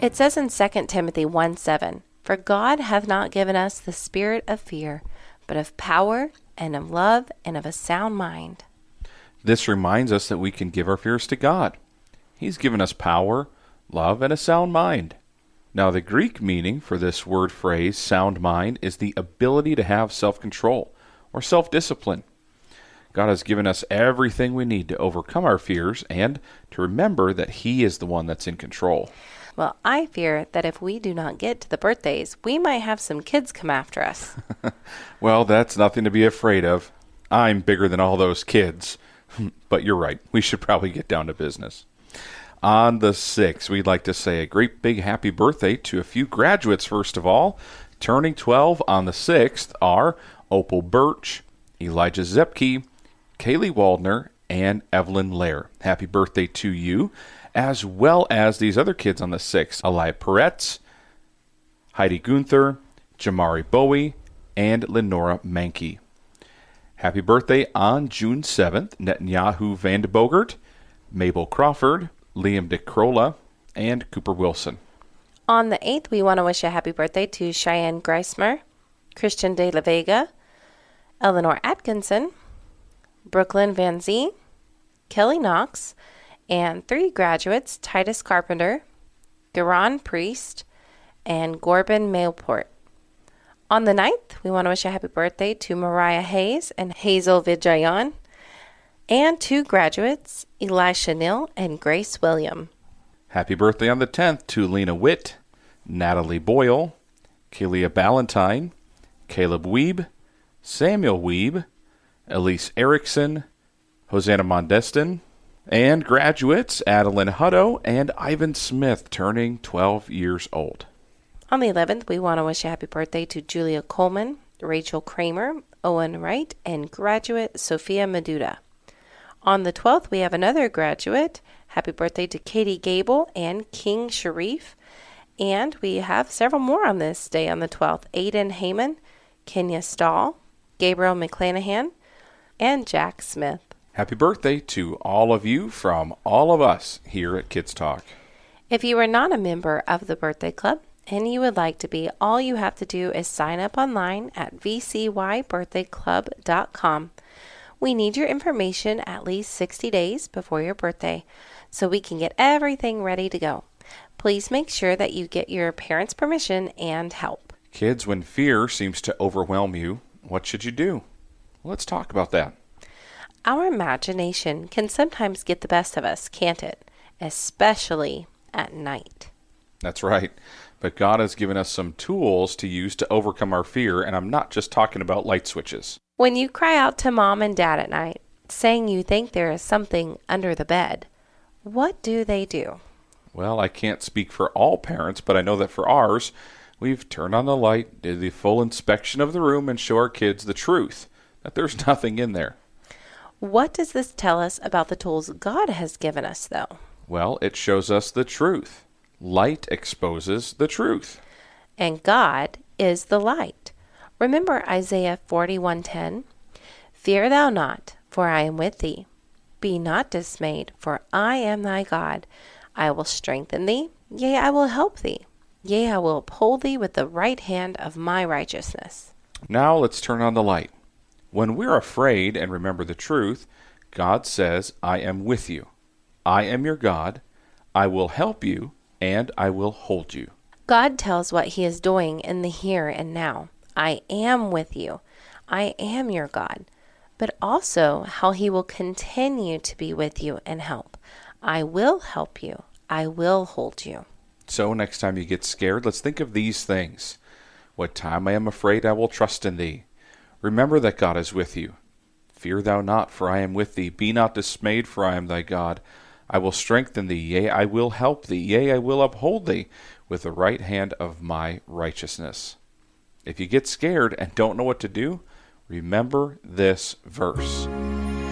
It says in 2 Timothy 1:7, "For God hath not given us the spirit of fear, but of power and of love and of a sound mind." This reminds us that we can give our fears to God. He's given us power, love, and a sound mind. Now, the Greek meaning for this word phrase, sound mind, is the ability to have self-control or self-discipline. God has given us everything we need to overcome our fears and to remember that He is the one that's in control. Well, I fear that if we do not get to the birthdays, we might have some kids come after us. Well, that's nothing to be afraid of. I'm bigger than all those kids. But you're right. We should probably get down to business. On the 6th, we'd like to say a great big happy birthday to a few graduates, first of all. Turning 12 on the 6th are Opal Birch, Elijah Zepke, Kaylee Waldner, and Evelyn Lair. Happy birthday to you, as well as these other kids on the 6th, Aliyah Peretz, Heidi Gunther, Jamari Bowie, and Lenora Mankey. Happy birthday on June 7th, Netanyahu Vandebogert, Mabel Crawford, Liam DeCrola, and Cooper Wilson. On the 8th, we want to wish a happy birthday to Cheyenne Greismer, Christian De La Vega, Eleanor Atkinson, Brooklyn Van Zee, Kelly Knox, and 3 graduates, Titus Carpenter, Garan Priest, and Corbin Mailport. On the 9th, we want to wish a happy birthday to Mariah Hayes and Hazel Vijayan, and 2 graduates, Elisha Neal and Grace William. Happy birthday on the 10th to Lena Witt, Natalie Boyle, Kalia Ballantyne, Caleb Weeb, Samuel Weeb, Elise Erickson, Hosanna Mondestin, and graduates Adeline Hutto and Ivan Smith turning 12 years old. On the 11th, we want to wish a happy birthday to Julia Coleman, Rachel Kramer, Owen Wright, and graduate Sophia Meduda. On the 12th, we have another graduate. Happy birthday to Katie Gable and King Sharif. And we have several more on this day on the 12th. Aiden Heyman, Kenya Stahl, Gabriel McClanahan, and Jack Smith. Happy birthday to all of you from all of us here at Kids Talk. If you are not a member of the birthday club and you would like to be, all you have to do is sign up online at vcybirthdayclub.com. We need your information at least 60 days before your birthday so we can get everything ready to go. Please make sure that you get your parents' permission and help. Kids, when fear seems to overwhelm you, what should you do? Let's talk about that. Our imagination can sometimes get the best of us, can't it? Especially at night. That's right. But God has given us some tools to use to overcome our fear, and I'm not just talking about light switches. When you cry out to mom and dad at night, saying you think there is something under the bed, what do they do? Well, I can't speak for all parents, but I know that for ours, we've turned on the light, did the full inspection of the room, and show our kids the truth, that there's nothing in there. What does this tell us about the tools God has given us, though? Well, it shows us the truth. Light exposes the truth. And God is the light. Remember Isaiah 41:10? Fear thou not, for I am with thee. Be not dismayed, for I am thy God. I will strengthen thee, yea, I will help thee. Yea, I will uphold thee with the right hand of my righteousness. Now let's turn on the light. When we're afraid and remember the truth, God says, I am with you. I am your God. I will help you, and I will hold you. God tells what he is doing in the here and now. I am with you. I am your God. But also how he will continue to be with you and help. I will help you. I will hold you. So next time you get scared, let's think of these things. What time I am afraid, I will trust in thee. Remember that God is with you. Fear thou not, for I am with thee. Be not dismayed, for I am thy God. I will strengthen thee, yea, I will help thee, yea, I will uphold thee with the right hand of my righteousness. If you get scared and don't know what to do, remember this verse.